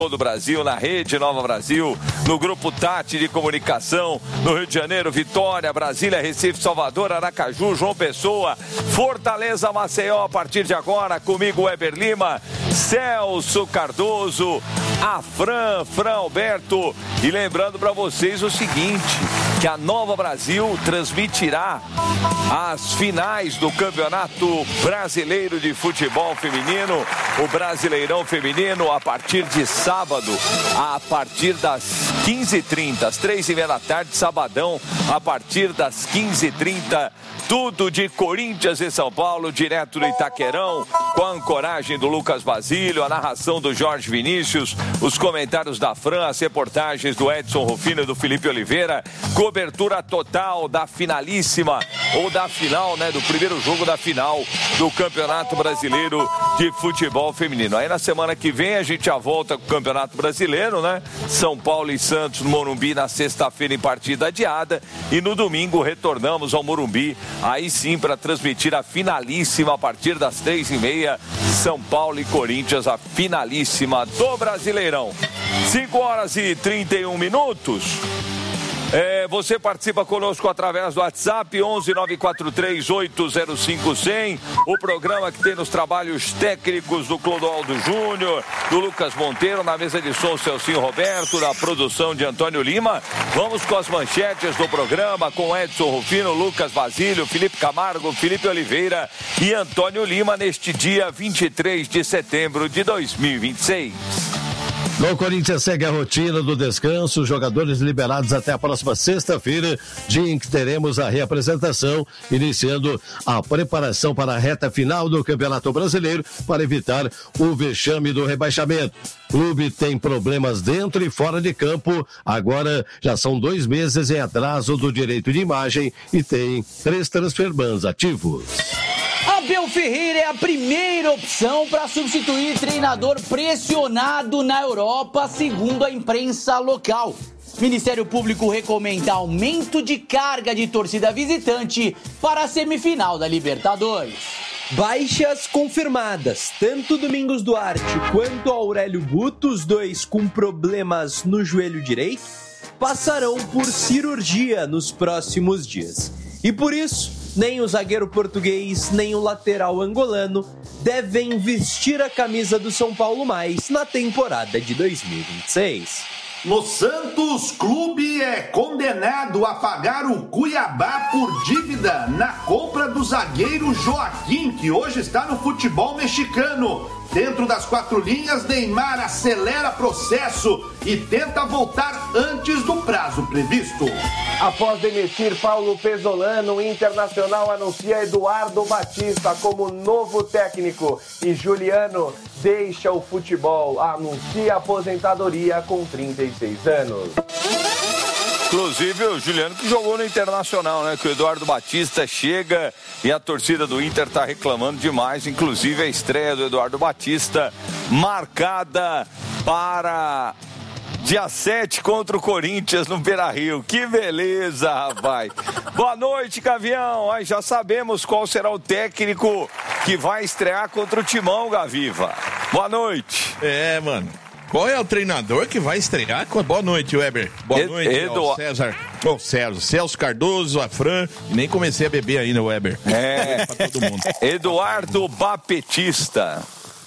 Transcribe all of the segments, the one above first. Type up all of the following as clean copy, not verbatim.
do Brasil, na Rede Nova Brasil, no Grupo Tati de Comunicação, no Rio de Janeiro, Vitória, Brasília, Recife, Salvador, Aracaju, João Pessoa, Fortaleza, Maceió, a partir de agora, comigo, Weber Lima, Celso Cardoso, a Fran Alberto, e lembrando para vocês o seguinte, que a Nova Brasil transmitirá as finais do Campeonato Brasileiro de Futebol Feminino, o Brasileirão Feminino, a partir de sábado, a partir das 15h30, às 3h30 da tarde, sabadão, a partir das 15h30, tudo de Corinthians e São Paulo, direto do Itaquerão, com a ancoragem do Lucas Basílio, a narração do Jorge Vinícius, os comentários da Fran, as reportagens do Edson Rufino e do Felipe Oliveira, cobertura total da finalíssima, ou da final, né, do primeiro jogo da final do Campeonato Brasileiro de Futebol Feminino. Aí na semana que vem a gente já volta com o Campeonato Brasileiro, né? São Paulo e Santos no Morumbi na sexta-feira em partida adiada, e no domingo retornamos ao Morumbi, aí sim para transmitir a finalíssima a partir das 3h30, São Paulo e Corinthians, a finalíssima do Brasileirão. 5h31. Você participa conosco através do WhatsApp 11 943 805 100. O programa que tem nos trabalhos técnicos do Clodoaldo Júnior, do Lucas Monteiro, na mesa de som Celcinho Roberto, da produção de Antônio Lima. Vamos com as manchetes do programa com Edson Rufino, Lucas Basílio, Felipe Camargo, Felipe Oliveira e Antônio Lima neste dia 23 de setembro de 2026. No Corinthians segue a rotina do descanso, jogadores liberados até a próxima sexta-feira, dia em que teremos a reapresentação, iniciando a preparação para a reta final do Campeonato Brasileiro para evitar o vexame do rebaixamento. O clube tem problemas dentro e fora de campo, agora já são 2 meses em atraso do direito de imagem e tem 3 transferbans ativos. Abel Ferreira é a primeira opção para substituir treinador pressionado na Europa, segundo a imprensa local. Ministério Público recomenda aumento de carga de torcida visitante para a semifinal da Libertadores. Baixas confirmadas, tanto Domingos Duarte quanto Aurélio Buto, os dois com problemas no joelho direito, passarão por cirurgia nos próximos dias. E por isso, nem o zagueiro português, nem o lateral angolano devem vestir a camisa do São Paulo mais na temporada de 2026. No Santos, clube é condenado a pagar o Cuiabá por dívida na compra do zagueiro Joaquim, que hoje está no futebol mexicano. Dentro das 4 linhas, Neymar acelera processo e tenta voltar antes do prazo previsto. Após demitir Paulo Pesolano, o Internacional anuncia Eduardo Batista como novo técnico e Juliano deixa o futebol, anuncia aposentadoria com 36 anos. Inclusive o Juliano que jogou no Internacional, né? Que o Eduardo Batista chega e a torcida do Inter tá reclamando demais. Inclusive a estreia do Eduardo Batista marcada para dia 7 contra o Corinthians no Beira-Rio. Que beleza, rapaz. Boa noite, Gavião. Aí já sabemos qual será o técnico que vai estrear contra o Timão, Gaviva. Boa noite. Mano. Qual é o treinador que vai estrear? Boa noite, Weber. Boa noite, César. Celso Cardoso, a Fran. Nem comecei a beber ainda, Weber. Pra todo mundo. Eduardo Bapetista.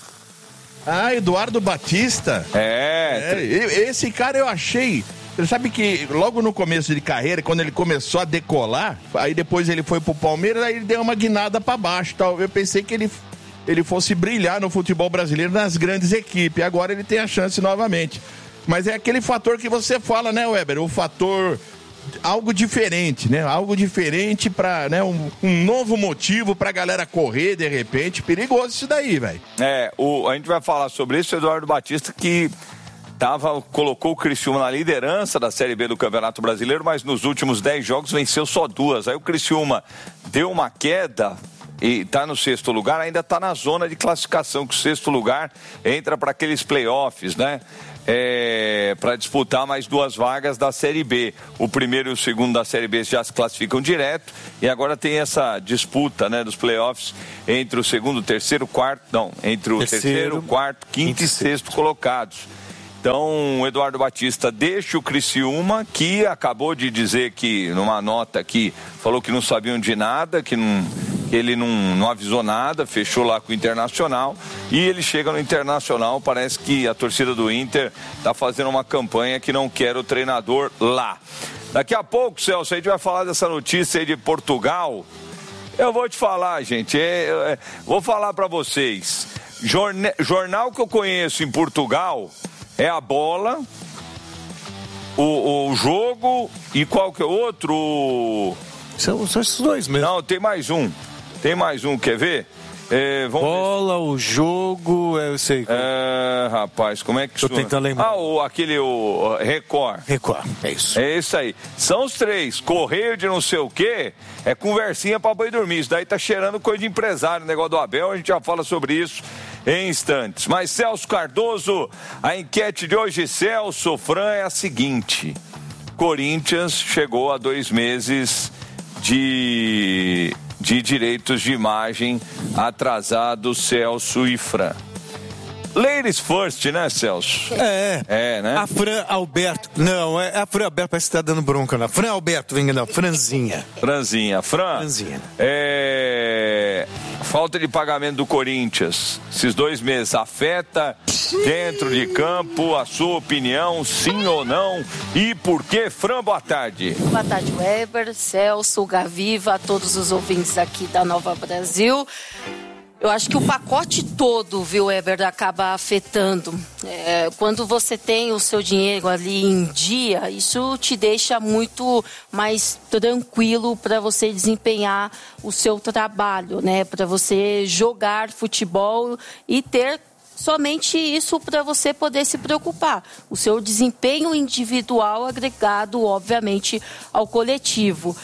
Ah, Eduardo Batista? Esse cara eu achei. Você sabe que logo no começo de carreira, quando ele começou a decolar, aí depois ele foi pro Palmeiras, aí ele deu uma guinada pra baixo. Tal. Eu pensei que ele fosse brilhar no futebol brasileiro nas grandes equipes. Agora ele tem a chance novamente. Mas é aquele fator que você fala, né, Weber? O fator, algo diferente, né? Algo diferente para, né, um novo motivo pra galera correr, de repente. Perigoso isso daí, velho. A gente vai falar sobre isso, o Eduardo Batista, que colocou o Criciúma na liderança da Série B do Campeonato Brasileiro, mas nos últimos 10 jogos venceu só 2. Aí o Criciúma deu uma queda e está no 6º lugar, ainda está na zona de classificação, que o 6º lugar entra para aqueles playoffs, né? Para disputar mais 2 vagas da Série B. O primeiro e o segundo da Série B já se classificam direto e agora tem essa disputa, né, dos playoffs entre o segundo, terceiro, quarto, não, entre o terceiro, quarto, quinto e sexto colocados. Então, o Eduardo Batista deixa o Criciúma, que acabou de dizer que, numa nota aqui, falou que não sabiam de nada, que ele não avisou nada, fechou lá com o Internacional, e ele chega no Internacional, parece que a torcida do Inter está fazendo uma campanha que não quer o treinador lá. Daqui a pouco, Celso, a gente vai falar dessa notícia aí de Portugal. Eu vou te falar, gente, vou falar para vocês. Jornal que eu conheço em Portugal é a Bola, o Jogo e qual que é o outro? São esses dois mesmo. Não, tem mais um, quer ver? Bola, o Jogo, eu sei. Rapaz, como é que... Tô tentando lembrar. O Record. Record, é isso. É isso aí. São os três. Correio de não sei o quê, é conversinha pra boi dormir. Isso daí tá cheirando coisa de empresário, o negócio do Abel, a gente já fala sobre isso em instantes. Mas Celso Cardoso, a enquete de hoje, Celso Fran, é a seguinte: Corinthians chegou a 2 meses de direitos de imagem atrasados, Celso e Fran. Ladies first, né, Celso? Né? A Fran Alberto. Não, a Fran Alberto parece que tá dando bronca, não. Fran Alberto, vem não. Franzinha. Fran. Franzinha. Falta de pagamento do Corinthians, esses 2 meses, afeta dentro de campo? A sua opinião, sim ou não? E por quê? Fran, boa tarde. Boa tarde, Weber, Celso, Gaviva, a todos os ouvintes aqui da Nova Brasil. Eu acho que o pacote todo, viu, Weber, acaba afetando. Quando você tem o seu dinheiro ali em dia, isso te deixa muito mais tranquilo para você desempenhar o seu trabalho, né? Para você jogar futebol e ter somente isso para você poder se preocupar. O seu desempenho individual agregado, obviamente, ao coletivo.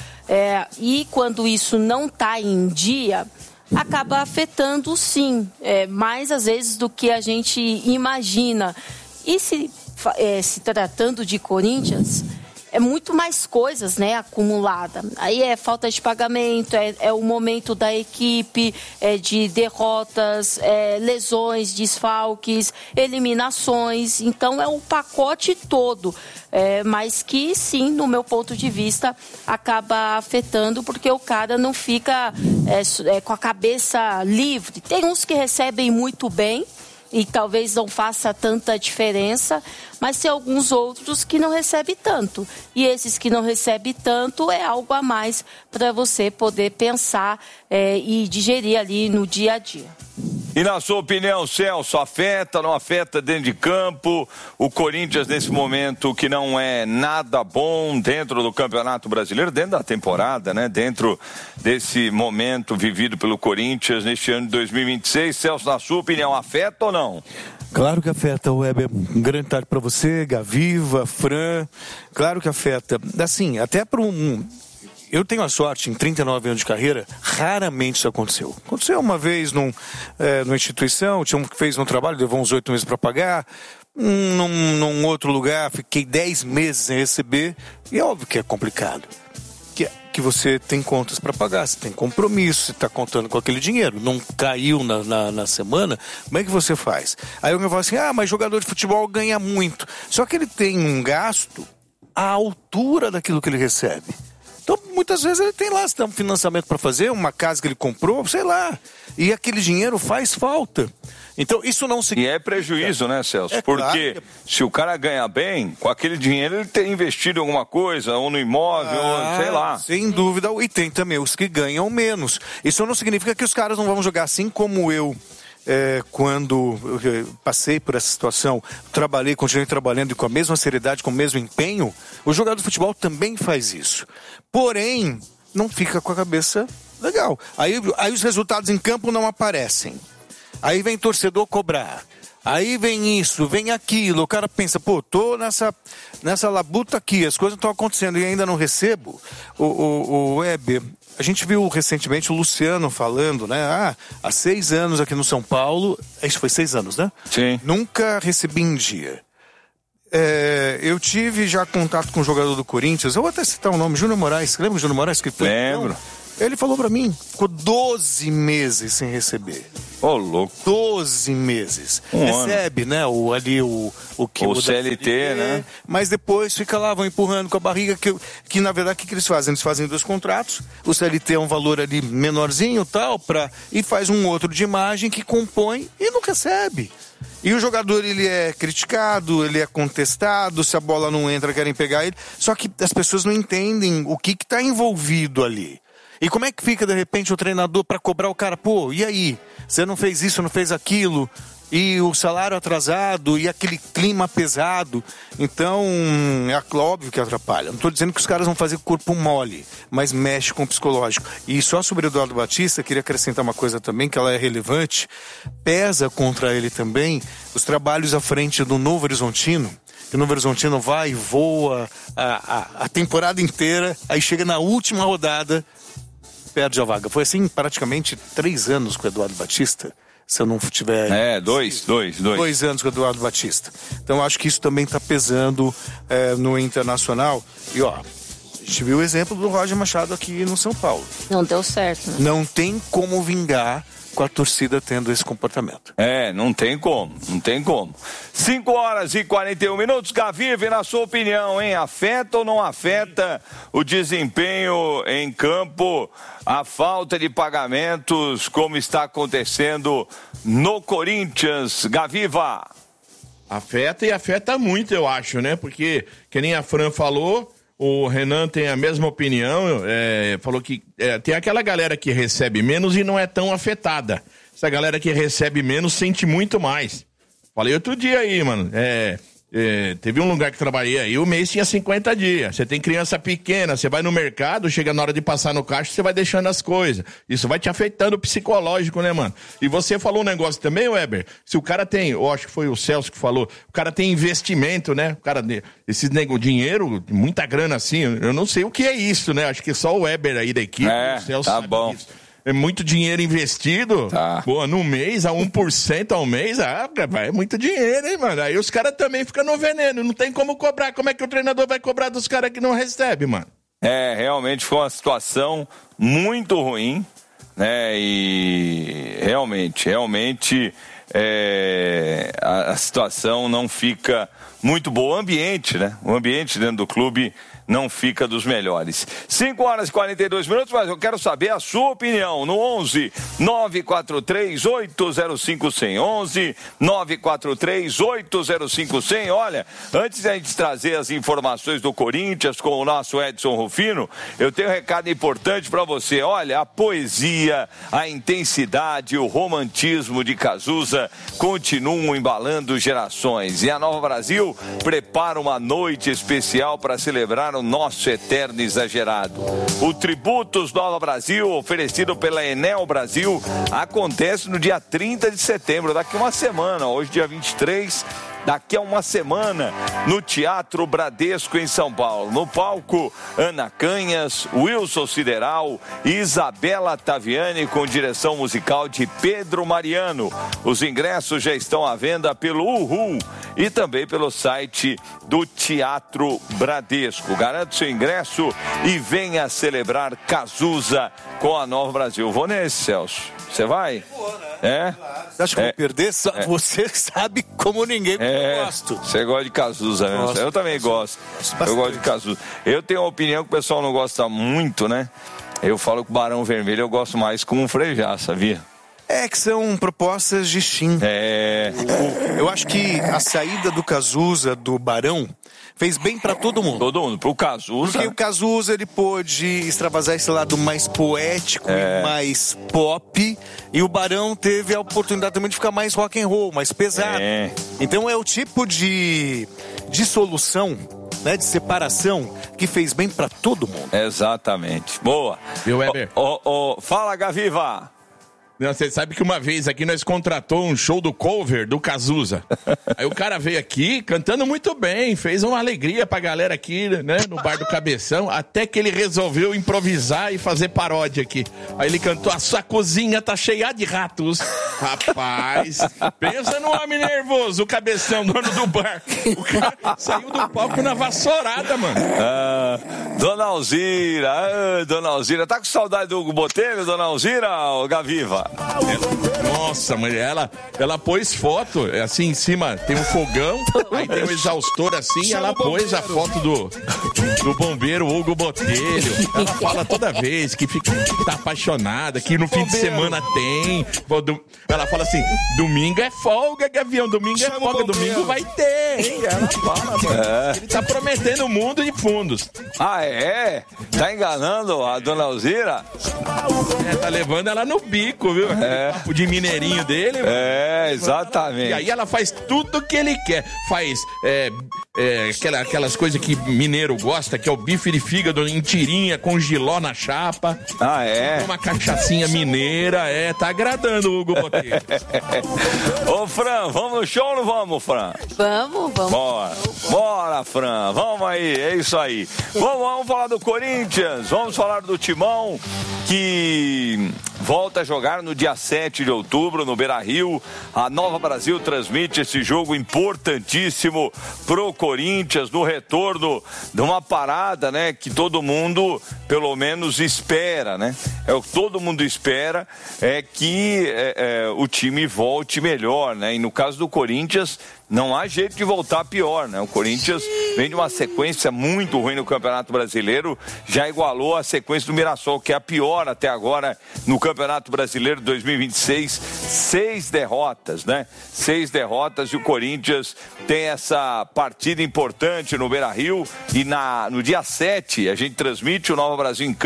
E quando isso não está em dia, acaba afetando, sim, mais às vezes do que a gente imagina. E se tratando de Corinthians, é muito mais coisas, né, acumulada. Aí é falta de pagamento, é o momento da equipe, de derrotas, lesões, desfalques, eliminações. Então é um pacote todo, mas que sim, no meu ponto de vista, acaba afetando, porque o cara não fica com a cabeça livre. Tem uns que recebem muito bem e talvez não faça tanta diferença, mas tem alguns outros que não recebem tanto. E esses que não recebem tanto é algo a mais para você poder pensar e digerir ali no dia a dia. E na sua opinião, Celso, afeta, não afeta dentro de campo? O Corinthians nesse momento que não é nada bom dentro do Campeonato Brasileiro, dentro da temporada, né? Dentro desse momento vivido pelo Corinthians neste ano de 2026. Celso, na sua opinião, afeta ou não? Claro que afeta, Weber. Grande tarde para você, Gaviva, Fran. Claro que afeta. Assim, até para eu tenho a sorte, em 39 anos de carreira, raramente isso aconteceu. Aconteceu uma vez numa instituição, tinha um que fez um trabalho, levou uns 8 meses para pagar. Num outro lugar, fiquei 10 meses sem receber. E é óbvio que é complicado. Que você tem contas para pagar, você tem compromisso, você está contando com aquele dinheiro. Não caiu na semana, como é que você faz? Aí alguém fala assim, mas jogador de futebol ganha muito. Só que ele tem um gasto à altura daquilo que ele recebe. Então, muitas vezes ele tem lá, se tem um financiamento para fazer, uma casa que ele comprou, sei lá. E aquele dinheiro faz falta. Então, isso não significa... E é prejuízo, né, Celso? Porque claro, se o cara ganha bem, com aquele dinheiro ele tem investido em alguma coisa, ou no imóvel, ou sei lá. Sem dúvida. E tem também os que ganham menos. Isso não significa que os caras não vão jogar assim como eu. Quando eu passei por essa situação, continuei trabalhando e com a mesma seriedade, com o mesmo empenho, o jogador de futebol também faz isso. Porém, não fica com a cabeça legal. Aí os resultados em campo não aparecem. Aí vem torcedor cobrar. Aí vem isso, vem aquilo. O cara pensa, tô nessa labuta aqui, as coisas estão acontecendo e ainda não recebo. O Weber, a gente viu recentemente o Luciano falando, né? Há 6 anos aqui no São Paulo, isso foi 6 anos, né? Sim. Nunca recebi em dia. Eu tive já contato com o jogador do Corinthians, eu vou até citar o nome, Júnior Moraes. Lembra o Júnior Moraes? Que foi Lembro. Ele falou pra mim, ficou 12 meses sem receber. Ô, louco. 12 meses. Recebe, né? O que o CLT, né? Mas depois fica lá, vão empurrando com a barriga, que na verdade o que eles fazem? Eles fazem 2 contratos, o CLT é um valor ali menorzinho tal, e faz um outro de imagem que compõe e não recebe. E o jogador, ele é criticado, ele é contestado, se a bola não entra, querem pegar ele. Só que as pessoas não entendem o que está envolvido ali. E como é que fica, de repente, o treinador para cobrar o cara? Pô, e aí? Você não fez isso, não fez aquilo? E o salário atrasado, e aquele clima pesado. Então, é óbvio que atrapalha. Não estou dizendo que os caras vão fazer corpo mole, mas mexe com o psicológico. E só sobre o Eduardo Batista, queria acrescentar uma coisa também, que ela é relevante. Pesa contra ele também os trabalhos à frente do Novo Horizontino. O Novo Horizontino vai e voa a temporada inteira, aí chega na última rodada, perde a vaga. Foi assim praticamente 3 anos com o Eduardo Batista, se eu não tiver... 2 anos com o Eduardo Batista. Então acho que isso também está pesando no Internacional. E ó, a gente viu o exemplo do Roger Machado aqui no São Paulo. Não deu certo, né? Não tem como vingar com a torcida tendo esse comportamento. Não tem como. 5h41. Gavive, na sua opinião, hein? Afeta ou não afeta o desempenho em campo, a falta de pagamentos, como está acontecendo no Corinthians? Gaviva. Afeta e afeta muito, eu acho, né? Porque, que nem a Fran falou, o Renan tem a mesma opinião, falou que tem aquela galera que recebe menos e não é tão afetada. Essa galera que recebe menos sente muito mais. Falei outro dia aí, mano, teve um lugar que trabalhei aí, o mês tinha 50 dias. Você tem criança pequena, você vai no mercado, chega na hora de passar no caixa, você vai deixando as coisas. Isso vai te afetando o psicológico, né, mano? E você falou um negócio também, Weber, se o cara tem, eu acho que foi o Celso que falou, o cara tem investimento, né? O cara, esse dinheiro, muita grana assim, eu não sei o que é isso, né? Acho que só o Weber aí da equipe, o Celso tá bom. Disso. É muito dinheiro investido, pô, no mês, a 1% ao mês, é muito dinheiro, hein, mano? Aí os caras também ficam no veneno, não tem como cobrar, como é que o treinador vai cobrar dos caras que não recebem, mano? Realmente foi uma situação muito ruim, né, e realmente, a situação não fica muito boa, o ambiente, né, o ambiente dentro do clube não fica dos melhores. 5h42, mas eu quero saber a sua opinião no 11-943-805-100. 11-943-805-100. Olha, antes de a gente trazer as informações do Corinthians com o nosso Edson Rufino, eu tenho um recado importante para você. Olha, a poesia, a intensidade, o romantismo de Cazuza continuam embalando gerações. E a Nova Brasil prepara uma noite especial para celebrar o nosso eterno exagerado. O Tributos Nova Brasil, oferecido pela Enel Brasil, acontece no dia 30 de setembro, daqui uma semana, hoje dia 23, daqui a uma semana, no Teatro Bradesco em São Paulo. No palco, Ana Canhas, Wilson Sideral e Isabela Taviani, com direção musical de Pedro Mariano. Os ingressos já estão à venda pelo Uhul e também pelo site do Teatro Bradesco. Garante seu ingresso e venha celebrar Cazuza com a Nova Brasil. Vou nesse, Celso. Você vai? Você acha que eu vou perder? Você sabe como ninguém gosta. Você gosta de Cazuza, né? Eu também gosto. Eu gosto de Cazuza. Eu tenho uma opinião que o pessoal não gosta muito, né? Eu falo que o Barão Vermelho eu gosto mais com o Frejá, sabia? Que são propostas distintas. Eu acho que a saída do Cazuza, do Barão, fez bem pra todo mundo. Todo mundo, pro Cazuza. Porque o Cazuza, ele pôde extravasar esse lado mais poético e mais pop. E o Barão teve a oportunidade também de ficar mais rock and roll, mais pesado. Então é o tipo de solução, né, de separação, que fez bem pra todo mundo. Exatamente. Boa. Viu, Weber? Fala, Gaviva. Não, você sabe que uma vez aqui nós contratou um show do cover do Cazuza. Aí o cara veio aqui cantando muito bem, fez uma alegria pra galera aqui, né, no bar do Cabeção, até que ele resolveu improvisar e fazer paródia aqui. Aí ele cantou: a sua cozinha tá cheia de ratos. Rapaz, pensa no homem nervoso, o Cabeção, dono do bar. O cara saiu do palco na vassourada, mano. Dona Alzira, tá com saudade do Hugo Botelho, Dona Alzira, ou Gaviva? Nossa, mas ela pôs foto, assim, em cima tem um fogão, aí tem um exaustor assim, e ela pôs a foto do bombeiro Hugo Botelho. Ela fala toda vez que tá apaixonada, que no fim de semana tem. Ela fala assim: domingo é folga, Gavião, domingo é folga, domingo vai ter, hein? Ela fala, mano. Ele tá prometendo o mundo de fundos. Ah, é? Tá enganando a Dona Alzira? Tá levando ela no bico, viu? Papo de mineirinho dele. Exatamente. E aí ela faz tudo que ele quer. Faz aquelas coisas que mineiro gosta, que é o bife de fígado em tirinha, com giló na chapa. Ah, é? Uma cachaçinha mineira, tá agradando o Hugo Botelho. Ô, Fran, vamos no show ou não vamos, Fran? Vamos. Bora, Fran, vamos aí, é isso aí. Vamos falar do Corinthians, vamos falar do Timão, que volta a jogar no dia 7 de outubro no Beira-Rio. A Nova Brasil transmite esse jogo importantíssimo pro Corinthians, no retorno de uma parada, né, que todo mundo pelo menos espera, né? O que todo mundo espera é que o time volte melhor, né? E no caso do Corinthians, não há jeito de voltar pior, né? O Corinthians vem de uma sequência muito ruim no Campeonato Brasileiro, já igualou a sequência do Mirassol, que é a pior até agora no Campeonato Brasileiro 2026. 6 derrotas, né? 6 derrotas, e o Corinthians tem essa partida importante no Beira-Rio, e no dia 7 a gente transmite o Nova Brasil em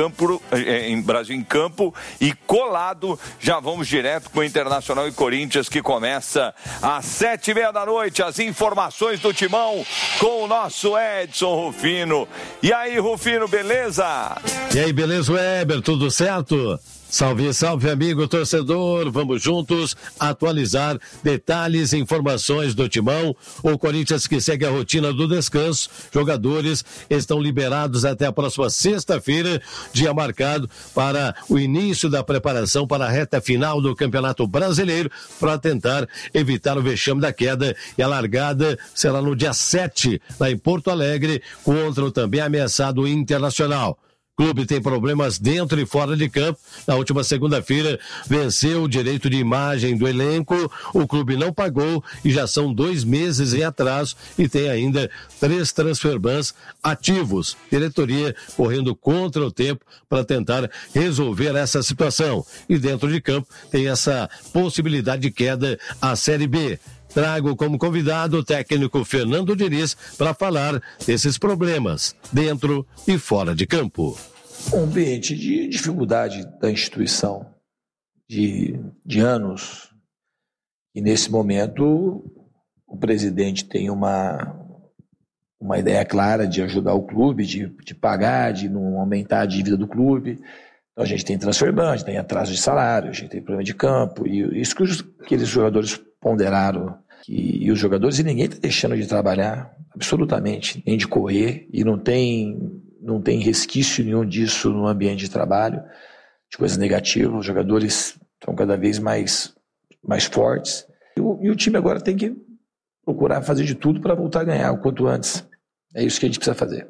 campo, e colado já vamos direto com o Internacional e Corinthians, que começa às 7:30 da noite. As informações do Timão com o nosso Edson Rufino. E aí, Rufino, beleza? E aí, beleza, Weber? Tudo certo? Salve, salve, amigo torcedor. Vamos juntos atualizar detalhes e informações do Timão. O Corinthians, que segue a rotina do descanso. Jogadores estão liberados até a próxima sexta-feira, dia marcado para o início da preparação para a reta final do Campeonato Brasileiro, para tentar evitar o vexame da queda. E a largada será no dia 7, lá em Porto Alegre, contra o também ameaçado Internacional. O clube tem problemas dentro e fora de campo. Na última segunda-feira, venceu o direito de imagem do elenco. O clube não pagou e já são 2 meses em atraso, e tem ainda 3 transferbans ativos. Diretoria correndo contra o tempo para tentar resolver essa situação. E dentro de campo tem essa possibilidade de queda à Série B. Trago como convidado o técnico Fernando Diniz para falar desses problemas, dentro e fora de campo. Um ambiente de dificuldade da instituição, de anos, e nesse momento o presidente tem uma ideia clara de ajudar o clube, de pagar, de não aumentar a dívida do clube. Então a gente tem transfer ban, a gente tem atraso de salário, a gente tem problema de campo, e isso que aqueles jogadores ponderaram, e os jogadores, e ninguém está deixando de trabalhar, absolutamente, nem de correr, e não tem resquício nenhum disso no ambiente de trabalho, de coisas negativas. Os jogadores estão cada vez mais fortes, e o time agora tem que procurar fazer de tudo para voltar a ganhar o quanto antes. É isso que a gente precisa fazer.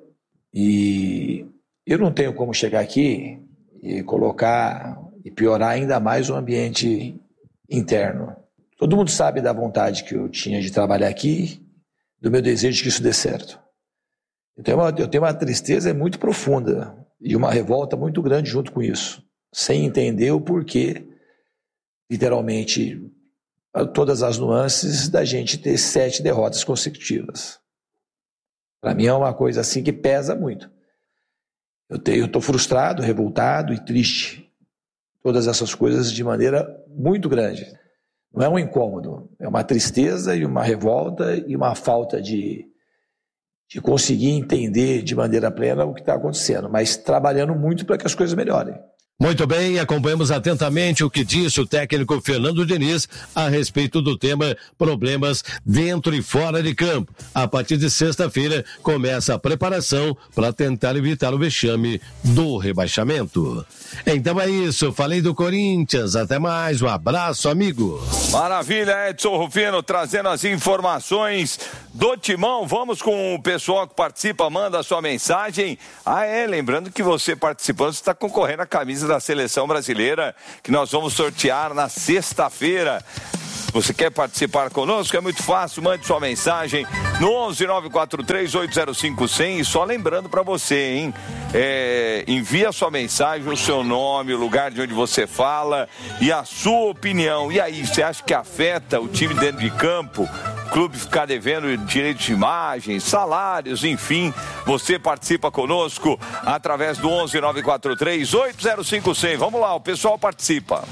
E eu não tenho como chegar aqui e colocar e piorar ainda mais o ambiente interno. Todo mundo sabe da vontade que eu tinha de trabalhar aqui, do meu desejo de que isso dê certo. Então eu tenho uma tristeza muito profunda e uma revolta muito grande junto com isso, sem entender o porquê, literalmente, todas as nuances da gente ter 7 derrotas consecutivas. Para mim é uma coisa assim que pesa muito. Eu estou frustrado, revoltado e triste. Todas essas coisas de maneira muito grande. Não é um incômodo, é uma tristeza e uma revolta e uma falta de conseguir entender de maneira plena o que está acontecendo, mas trabalhando muito para que as coisas melhorem. Muito bem, acompanhamos atentamente o que disse o técnico Fernando Diniz a respeito do tema problemas dentro e fora de campo. A partir de sexta-feira começa a preparação para tentar evitar o vexame do rebaixamento. Então é isso, falei do Corinthians, até mais, um abraço, amigo. Maravilha, Edson Rufino trazendo as informações do Timão. Vamos com o pessoal que participa, manda a sua mensagem. Lembrando que você participando, você está concorrendo à camisa da Seleção Brasileira, que nós vamos sortear na sexta-feira. Você quer participar conosco? É muito fácil, mande sua mensagem no 11-943-805-100. E só lembrando para você, hein? Envia sua mensagem, o seu nome, o lugar de onde você fala e a sua opinião. E aí, você acha que afeta o time dentro de campo? O clube ficar devendo direitos de imagem, salários, enfim. Você participa conosco através do 11-943-805-100. Vamos lá, o pessoal participa.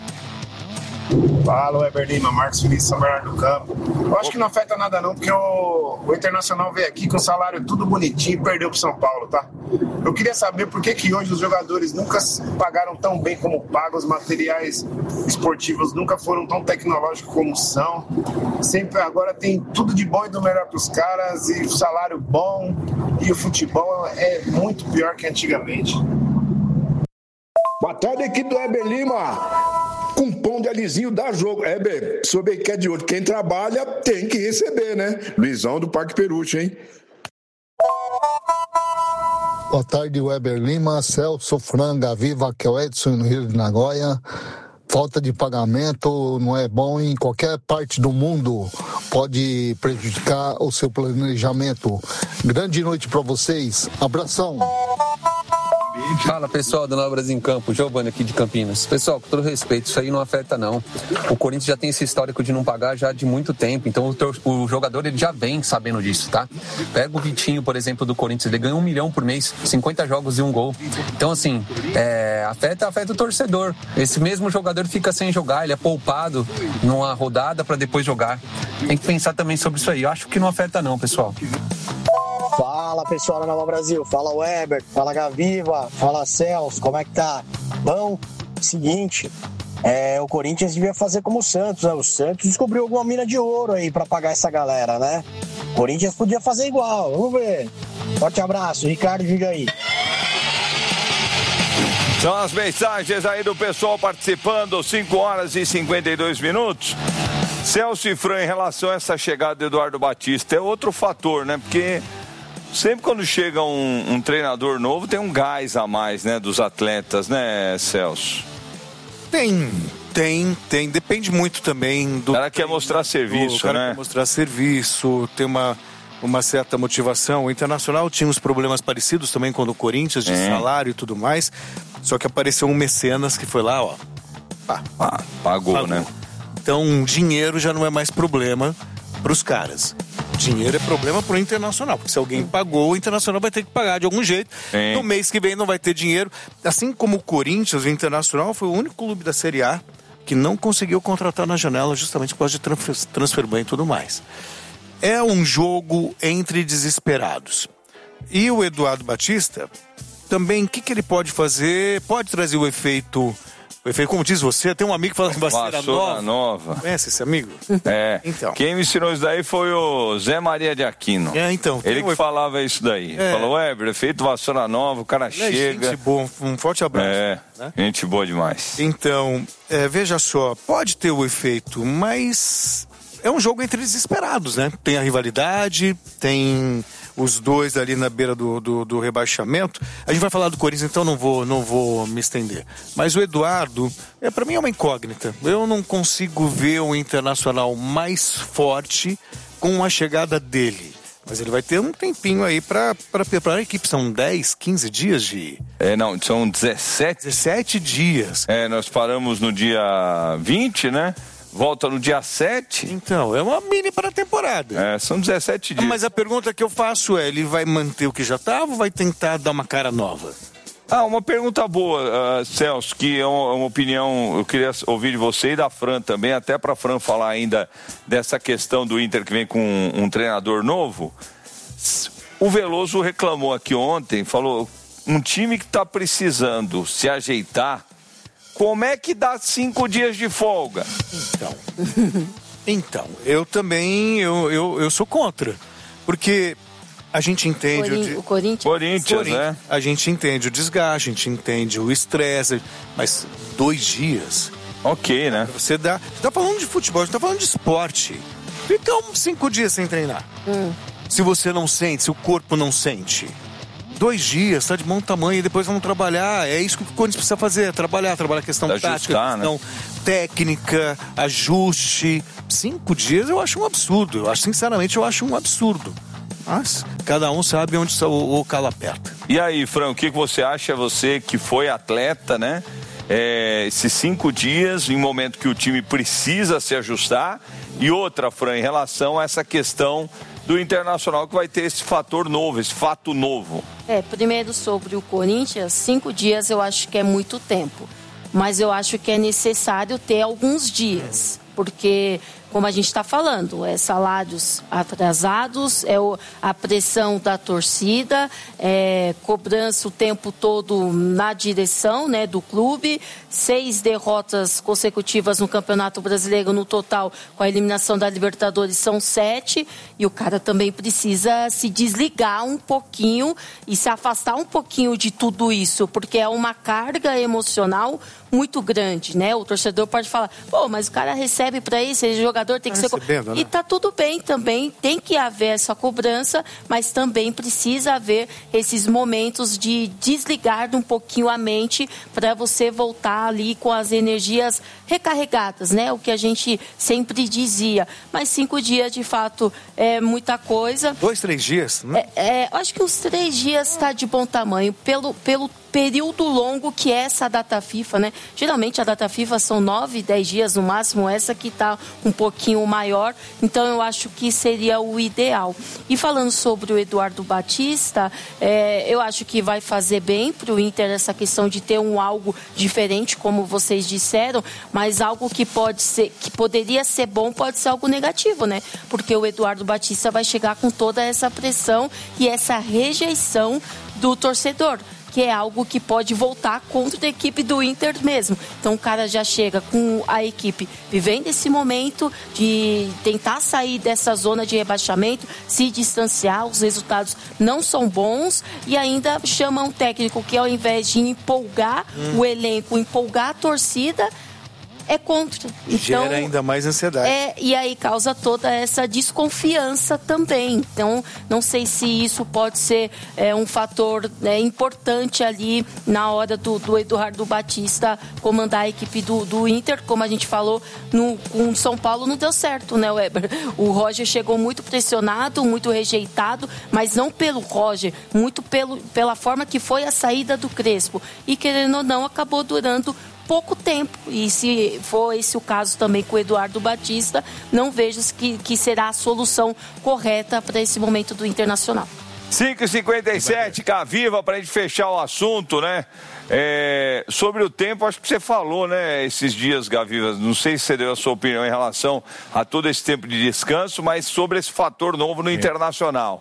Fala, Weber Lima, Marcos Feliz, São Bernardo do Campo. Eu acho que não afeta nada não, porque o Internacional veio aqui com o salário tudo bonitinho e perdeu pro São Paulo, tá? Eu queria saber por que hoje os jogadores nunca pagaram tão bem como pagam, os materiais esportivos nunca foram tão tecnológicos como são. Sempre agora tem tudo de bom e do melhor pros caras, e salário bom, e o futebol é muito pior que antigamente. Boa tarde, equipe do Weber Lima. Com pão de alizinho dá jogo. Soube que é de outro. Quem trabalha tem que receber, né? Luizão do Parque Peruche, hein? Boa tarde, Weber Lima, Celso, Franga, Viva, que é o Edson no Rio de Nagoya. Falta de pagamento não é bom em qualquer parte do mundo. Pode prejudicar o seu planejamento. Grande noite para vocês. Abração. Fala, pessoal do Nova Brasil em Campo, Giovanni aqui de Campinas. Pessoal, com todo respeito, isso aí não afeta não. O Corinthians já tem esse histórico de não pagar já de muito tempo, então o jogador ele já vem sabendo disso, tá? Pega o Vitinho, por exemplo, do Corinthians, ele ganha 1 milhão por mês, 50 jogos e 1 gol. Então, assim, afeta o torcedor. Esse mesmo jogador fica sem jogar, ele é poupado numa rodada para depois jogar. Tem que pensar também sobre isso aí. Eu acho que não afeta não, pessoal. Fala, pessoal da Nova Brasil, fala Weber, fala Gaviva, fala Celso, como é que tá? Bom, seguinte, o Corinthians devia fazer como o Santos, né? O Santos descobriu alguma mina de ouro aí pra pagar essa galera, né? O Corinthians podia fazer igual, vamos ver. Forte abraço, Ricardo Jundiaí. São as mensagens aí do pessoal participando, 5h52. Celso e Fran, em relação a essa chegada do Eduardo Batista, é outro fator, né? Porque sempre quando chega um treinador novo, tem um gás a mais, né, dos atletas, né, Celso? Tem. Depende muito também do... O cara quer mostrar serviço, né? O cara quer mostrar serviço, tem uma certa motivação. O Internacional tinha uns problemas parecidos também com o Corinthians, de salário e tudo mais. Só que apareceu um mecenas que foi lá, ó. Pagou, né? Então, dinheiro já não é mais problema pros caras. Dinheiro é problema pro Internacional, porque se alguém pagou, o Internacional vai ter que pagar de algum jeito. Sim. No mês que vem não vai ter dinheiro. Assim como o Corinthians, o Internacional foi o único clube da Série A que não conseguiu contratar na janela justamente por causa de transfer ban e tudo mais. É um jogo entre desesperados. E o Eduardo Batista, também, o que ele pode fazer? Pode trazer o efeito, como diz você, tem um amigo que fala que vassoura nova. Conhece esse amigo? Então. Quem me ensinou isso daí foi o Zé Maria de Aquino. Então. Ele que falava isso daí. Falou, Weber, efeito vassoura nova, o cara chega. Gente boa, um forte abraço. Né? Gente boa demais. Então, veja só, pode ter o efeito, mas é um jogo entre desesperados, né? Tem a rivalidade, tem os dois ali na beira do rebaixamento. A gente vai falar do Corinthians, então não vou me estender. Mas o Eduardo, para mim é uma incógnita. Eu não consigo ver o Internacional mais forte com a chegada dele. Mas ele vai ter um tempinho aí para preparar a equipe. São 10, 15 dias de... Não, são 17 dias. Nós paramos no dia 20, né? Volta no dia 7. Então, é uma mini pré-temporada. São 17 dias. Mas a pergunta que eu faço ele vai manter o que já estava ou vai tentar dar uma cara nova? Uma pergunta boa, Celso, que é uma opinião, eu queria ouvir de você e da Fran também, até para a Fran falar ainda dessa questão do Inter que vem com um treinador novo. O Veloso reclamou aqui ontem, falou, um time que está precisando se ajeitar, como é que dá 5 dias de folga? Então, eu também, eu sou contra, porque a gente entende o Corinthians, né? A gente entende o desgaste, a gente entende o estresse, mas 2 dias... Ok, né? Você tá falando de futebol, você tá falando de esporte. Fica 5 dias sem treinar. Se você não sente, se o corpo não sente. 2 dias, tá de bom tamanho, e depois vamos trabalhar. É isso que o Corinthians precisa fazer, trabalhar a questão tática, questão técnica, ajuste. 5 dias eu acho um absurdo. Sinceramente, eu acho um absurdo. Mas cada um sabe onde o calo aperta. E aí, Fran, o que você acha? Você que foi atleta, né? Esses 5 dias, em momento que o time precisa se ajustar. E outra, Fran, em relação a essa questão do Internacional, que vai ter esse fator novo, esse fato novo. Primeiro sobre o Corinthians, 5 dias eu acho que é muito tempo. Mas eu acho que é necessário ter alguns dias. Porque, como a gente está falando, salários atrasados, a pressão da torcida, cobrança o tempo todo na direção, né, do clube, 6 derrotas consecutivas no Campeonato Brasileiro, no total, com a eliminação da Libertadores, são 7, e o cara também precisa se desligar um pouquinho e se afastar um pouquinho de tudo isso, porque é uma carga emocional muito grande, né? O torcedor pode falar, mas o cara recebe para isso, esse jogador tem que ser... Né? E tá tudo bem também, tem que haver essa cobrança, mas também precisa haver esses momentos de desligar um pouquinho a mente para você voltar ali com as energias recarregadas, né? O que a gente sempre dizia. Mas 5 dias, de fato, é muita coisa. 2, 3 dias, né? Acho que uns 3 dias está de bom tamanho, pelo período longo que é essa data FIFA, né? Geralmente a data FIFA são 9, 10 dias no máximo, essa que está um pouquinho maior, então eu acho que seria o ideal. E falando sobre o Eduardo Batista, eu acho que vai fazer bem para o Inter essa questão de ter algo diferente, como vocês disseram, mas algo que poderia ser bom, pode ser algo negativo, né? Porque o Eduardo Batista vai chegar com toda essa pressão e essa rejeição do torcedor, que é algo que pode voltar contra a equipe do Inter mesmo. Então o cara já chega com a equipe vivendo esse momento de tentar sair dessa zona de rebaixamento, se distanciar, os resultados não são bons, e ainda chama um técnico que, ao invés de empolgar o elenco, empolgar a torcida, é contra. Então, gera ainda mais ansiedade. E aí causa toda essa desconfiança também. Então, não sei se isso pode ser um fator importante ali na hora do Eduardo Batista comandar a equipe do Inter. Como a gente falou, com São Paulo não deu certo, né, Weber? O Roger chegou muito pressionado, muito rejeitado, mas não pelo Roger, muito pela forma que foi a saída do Crespo. E, querendo ou não, acabou durando pouco tempo, e se for esse o caso também com o Eduardo Batista, não vejo que será a solução correta para esse momento do Internacional. 5h57, Gaviva, para a gente fechar o assunto, né? Sobre o tempo, acho que você falou, né, esses dias, Gaviva, não sei se você deu a sua opinião em relação a todo esse tempo de descanso, mas sobre esse fator novo no Internacional.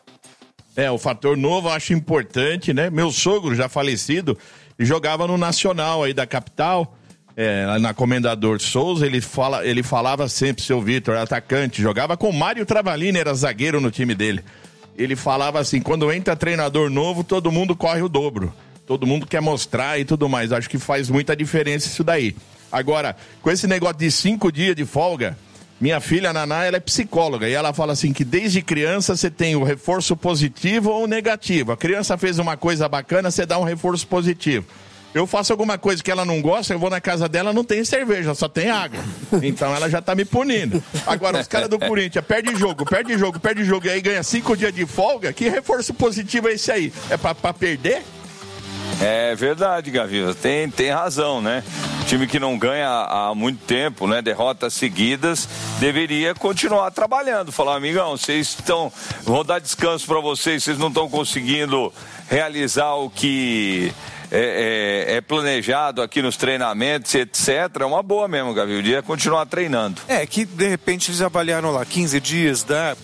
O fator novo eu acho importante, né? Meu sogro, já falecido, jogava no Nacional aí da capital, na Comendador Souza. Ele falava sempre, seu Vitor, atacante, jogava com Mário Travalini, era zagueiro no time dele. Ele falava assim, quando entra treinador novo, todo mundo corre o dobro, todo mundo quer mostrar e tudo mais. Acho que faz muita diferença isso daí. Agora, com esse negócio de 5 dias de folga, minha filha, a Naná, ela é psicóloga, e ela fala assim que desde criança você tem o reforço positivo ou negativo. A criança fez uma coisa bacana, você dá um reforço positivo. Eu faço alguma coisa que ela não gosta, eu vou na casa dela, não tem cerveja, só tem água. Então ela já tá me punindo. Agora, os caras do Corinthians perde jogo, e aí ganha 5 dias de folga, que reforço positivo é esse aí? É pra perder? É verdade, Gaviva, tem razão, né? Time que não ganha há muito tempo, né? Derrotas seguidas, deveria continuar trabalhando. Falar, amigão, vou dar descanso para vocês não estão conseguindo realizar o que é planejado aqui nos treinamentos, etc. É uma boa mesmo, Gaviva, o dia é continuar treinando. Que de repente eles avaliaram lá 15 dias,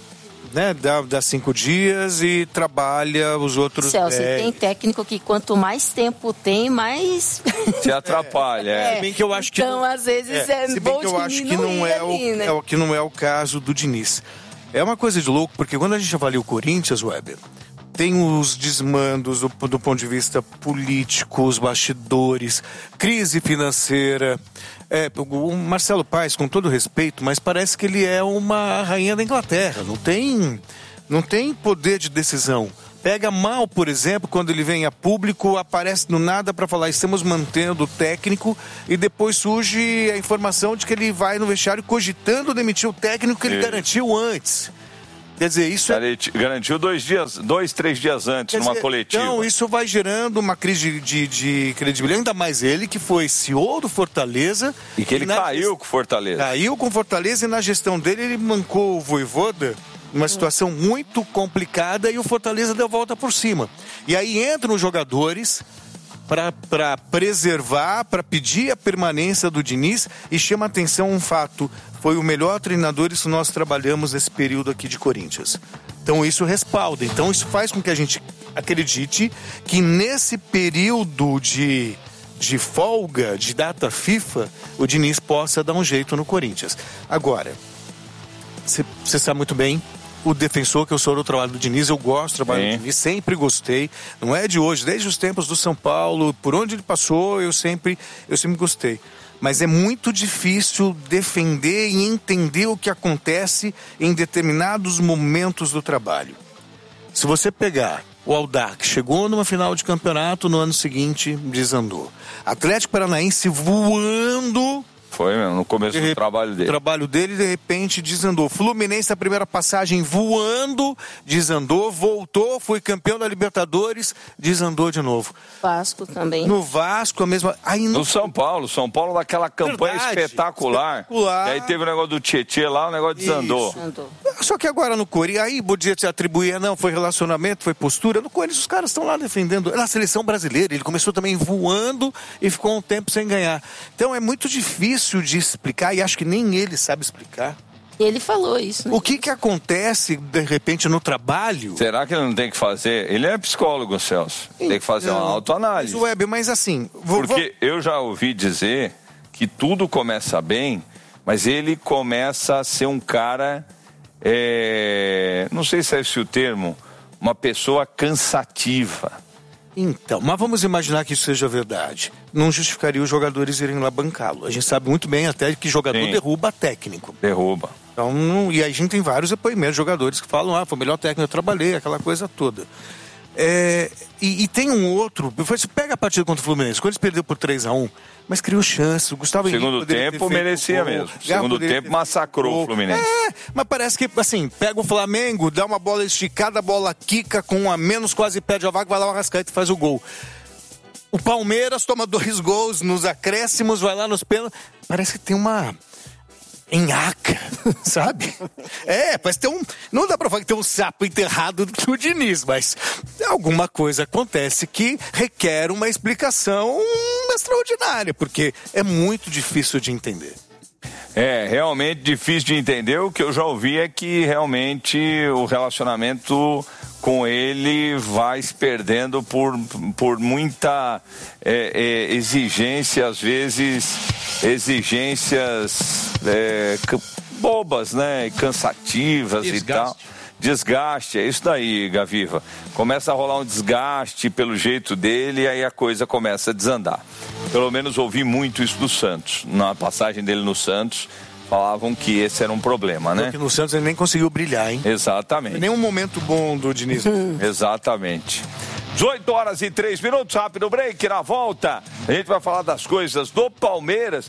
né, dá 5 dias e trabalha os outros 10. 10. Tem técnico que quanto mais tempo tem, mais... Se atrapalha, Se bem que eu acho que então, às vezes, se bem bom que eu acho que não é o caso do Diniz. É uma coisa de louco, porque quando a gente avalia o Corinthians, Weber, tem os desmandos do ponto de vista político, os bastidores, crise financeira. O Marcelo Paes, com todo respeito, mas parece que ele é uma rainha da Inglaterra. Não tem poder de decisão. Pega mal, por exemplo, quando ele vem a público, aparece do nada para falar estamos mantendo o técnico e depois surge a informação de que ele vai no vestiário cogitando demitir o técnico que ele garantiu antes. Quer dizer, isso garantiu 3 dias antes, numa coletiva. Então, isso vai gerando uma crise de credibilidade, ainda mais ele, que foi CEO do Fortaleza. E que ele caiu com o Fortaleza. Caiu com o Fortaleza e na gestão dele ele mancou o Vojvoda numa situação muito complicada e o Fortaleza deu volta por cima. E aí entram os jogadores para preservar, para pedir a permanência do Diniz, e chama atenção um fato: foi o melhor treinador, isso nós trabalhamos nesse período aqui de Corinthians. Então isso respalda, então isso faz com que a gente acredite que nesse período de folga, de data FIFA, o Diniz possa dar um jeito no Corinthians. Agora, você sabe muito bem, o defensor que eu sou do trabalho do Diniz, eu gosto do trabalho do Diniz, sempre gostei, não é de hoje, desde os tempos do São Paulo, por onde ele passou, eu sempre gostei. Mas é muito difícil defender e entender o que acontece em determinados momentos do trabalho. Se você pegar o Audax, chegou numa final de campeonato, no ano seguinte desandou. Atlético Paranaense voando... Foi mesmo, no começo do trabalho dele. O trabalho dele, de repente, desandou. Fluminense, a primeira passagem voando, desandou, voltou, foi campeão da Libertadores, desandou de novo. Vasco também. No Vasco, a mesma... No São Paulo daquela campanha espetacular. E aí teve o negócio do Tietê lá, o negócio desandou. Só que agora no Corinthians, aí podia se atribuir, não, foi relacionamento, foi postura. No Corinthians os caras estão lá defendendo. Na seleção brasileira, ele começou também voando e ficou um tempo sem ganhar. Então é muito difícil de explicar, e acho que nem ele sabe explicar. Ele falou isso, né? O que acontece, de repente, no trabalho... Será que ele não tem que fazer... Ele é psicólogo, Celso. Tem que fazer uma autoanálise. Mas, Weber, mas assim... Porque eu já ouvi dizer que tudo começa bem, mas ele começa a ser um cara... não sei se é esse o termo, uma pessoa cansativa. Então, mas vamos imaginar que isso seja verdade. Não justificaria os jogadores irem lá bancá-lo. A gente sabe muito bem até que jogador derruba técnico. Derruba. Então, e aí a gente tem vários depoimentos de jogadores que falam, foi o melhor técnico, eu trabalhei, aquela coisa toda. E tem um outro, você pega a partida contra o Fluminense, quando eles perderam por 3-1, mas criou chances, o Gustavo Henrique segundo tempo merecia mesmo, segundo tempo massacrou o Fluminense. Mas parece que, assim, pega o Flamengo, dá uma bola esticada, a bola quica, com 1 a menos, quase perde a vaga, vai lá o Arrascaeta e faz o gol. O Palmeiras toma 2 gols nos acréscimos, vai lá nos pênaltis, parece que tem uma... enhaca, sabe? Parece ter não dá pra falar que tem um sapo enterrado do Diniz, mas alguma coisa acontece que requer uma explicação extraordinária, porque é muito difícil de entender. Realmente difícil de entender. O que eu já ouvi é que realmente o relacionamento com ele vai se perdendo por muita exigência, às vezes exigências bobas, né, cansativas. Desgaste. E tal. Desgaste, é isso daí, Gaviva. Começa a rolar um desgaste pelo jeito dele e aí a coisa começa a desandar. Pelo menos ouvi muito isso do Santos. Na passagem dele no Santos, falavam que esse era um problema, né? Porque no Santos ele nem conseguiu brilhar, hein? Exatamente. Nenhum momento bom do Diniz. Exatamente. 18h03, rápido break. Na volta, a gente vai falar das coisas do Palmeiras.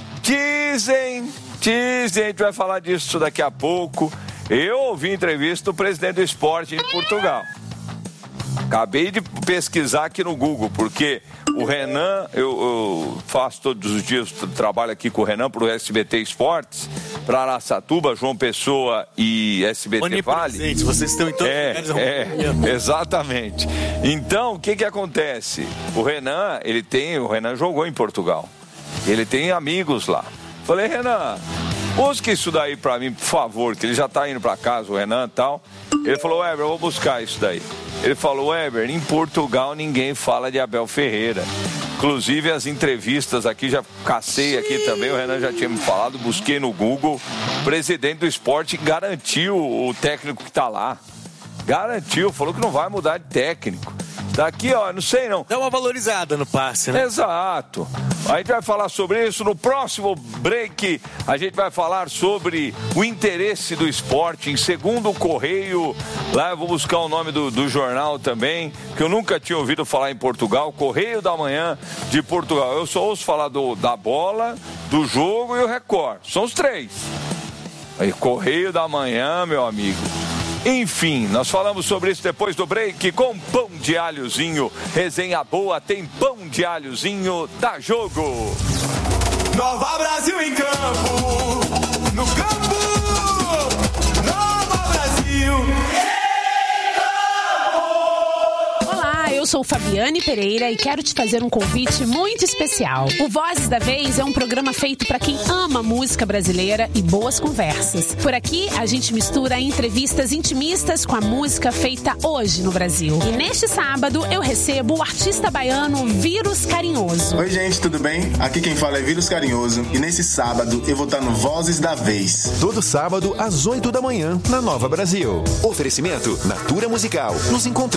Dizem, a gente vai falar disso daqui a pouco. Eu ouvi entrevista do presidente do Sport em Portugal. Acabei de pesquisar aqui no Google, porque o Renan, eu faço todos os dias, trabalho aqui com o Renan para o SBT Esportes, para Araçatuba, João Pessoa e SBT Vale. Vocês estão em todos os lugares. Exatamente. Então, o que acontece? O Renan jogou em Portugal. Ele tem amigos lá. Falei, Renan, Busca isso daí pra mim, por favor, que ele já tá indo pra casa, o Renan e tal. Ele falou, Weber, eu vou buscar isso daí. Ele falou, Weber, em Portugal ninguém fala de Abel Ferreira. Inclusive as entrevistas aqui, já cacei aqui também, o Renan já tinha me falado, busquei no Google. O presidente do esporte garantiu o técnico que tá lá. Garantiu, falou que não vai mudar de técnico. Daqui, ó, não sei não. Dá uma valorizada no passe, né? Exato. A gente vai falar sobre isso no próximo break. A gente vai falar sobre o interesse do esporte. Em segundo o Correio, lá eu vou buscar o nome do jornal também, que eu nunca tinha ouvido falar em Portugal. Correio da Manhã de Portugal. Eu só ouço falar da bola, do jogo e o Record. São os três. Aí, Correio da Manhã, meu amigo. Enfim, nós falamos sobre isso depois do break com Pão de Alhozinho. Resenha boa, tem Pão de Alhozinho, dá jogo. Nova Brasil em campo, no campo, Nova Brasil. Eu sou Fabiane Pereira e quero te fazer um convite muito especial. O Vozes da Vez é um programa feito para quem ama música brasileira e boas conversas. Por aqui, a gente mistura entrevistas intimistas com a música feita hoje no Brasil. E neste sábado, eu recebo o artista baiano Vírus Carinhoso. Oi, gente, tudo bem? Aqui quem fala é Vírus Carinhoso e nesse sábado eu vou estar no Vozes da Vez. Todo sábado, às 8 da manhã, na Nova Brasil. Oferecimento Natura Musical. Nos encontramos